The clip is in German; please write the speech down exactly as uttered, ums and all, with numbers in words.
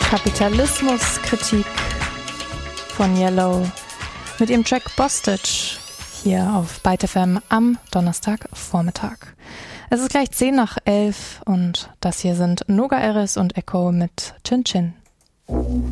Kapitalismuskritik von Yellow mit ihrem Track Bostage hier auf Byte F M am Donnerstagvormittag. Es ist gleich zehn nach elf und das hier sind Noga Eris und Echo mit Chin Chin.